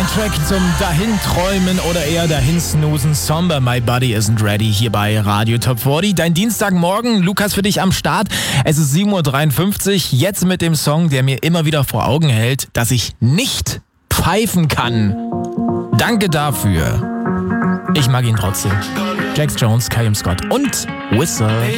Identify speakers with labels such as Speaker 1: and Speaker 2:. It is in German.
Speaker 1: Ein Track zum Dahinträumen oder eher Dahinsnoosen. Somber, My Body Isn't Ready hier bei Radio Top 40. Dein Dienstagmorgen, Lukas für dich am Start. Es ist 7.53 Uhr, jetzt mit dem Song, der mir immer wieder vor Augen hält, dass ich nicht pfeifen kann. Danke dafür. Ich mag ihn trotzdem. Jax Jones, Callum Scott und Whistle.